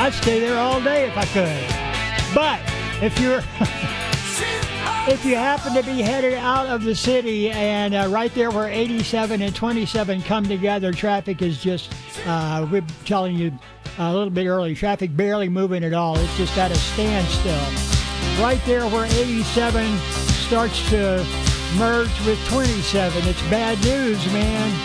I'd stay there all day if I could. But if you're if you happen to be headed out of the city and right there where 87 and 27 come together, traffic is just, we're telling you a little bit early, traffic barely moving at all. It's just at a standstill. Right there where 87 starts to merge with 27. It's bad news, man.